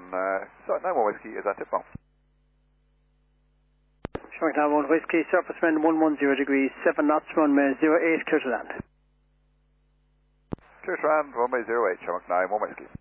so 9 Whiskey is at tip off. Shark 9 Whiskey, surface wind 110 degrees, 7 knots, runway 08, clear to land. Clear to land, runway 08, Shark 9 Whiskey.